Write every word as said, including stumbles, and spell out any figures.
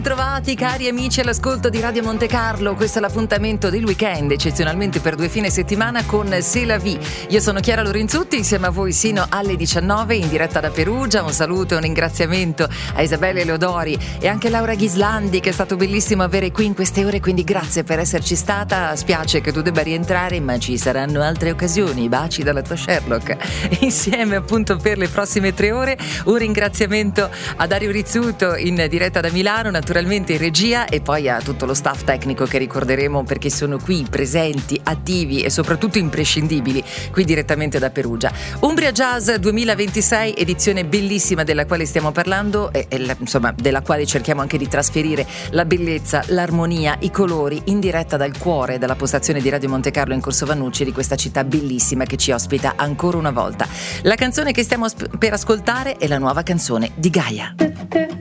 Trovati cari amici all'ascolto di Radio Monte Carlo, questo è l'appuntamento del weekend, eccezionalmente per due fine settimana con C'est la vie. Io sono Chiara Lorenzutti, insieme a voi sino alle diciannove in diretta da Perugia. Un saluto e un ringraziamento a Isabelle Leodori e anche Laura Ghislandi, che è stato bellissimo avere qui in queste ore, quindi grazie per esserci stata. Spiace che tu debba rientrare, ma ci saranno altre occasioni. Baci dalla tua Sherlock. Insieme appunto per le prossime tre ore. Un ringraziamento a Dario Rizzuto in diretta da Milano, naturalmente in regia, e poi a tutto lo staff tecnico che ricorderemo perché sono qui presenti, attivi e soprattutto imprescindibili qui direttamente da Perugia. Umbria Jazz duemilaventisei, edizione bellissima della quale stiamo parlando e, e insomma della quale cerchiamo anche di trasferire la bellezza, l'armonia, i colori in diretta dal cuore della postazione di Radio Monte Carlo in Corso Vannucci, di questa città bellissima che ci ospita ancora una volta. La canzone che stiamo per ascoltare è la nuova canzone di Gaia.